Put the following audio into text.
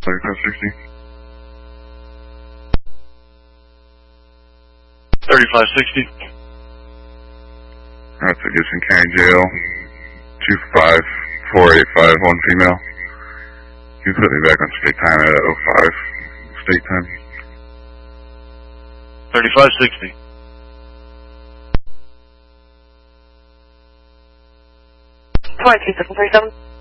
3560. 3560. That's a Gibson County Jail. 25485, one female. You put me back on state time at 05. State time. 3560. 2237.